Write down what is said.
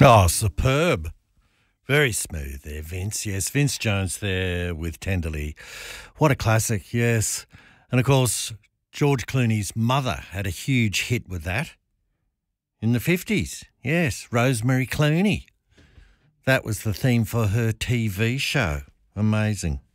Oh, superb. Very smooth there, Vince. Yes, Vince Jones there with Tenderly. What a classic, yes. And of course, George Clooney's mother had a huge hit with that in the 50s. Yes, Rosemary Clooney. That was the theme for her TV show. Amazing.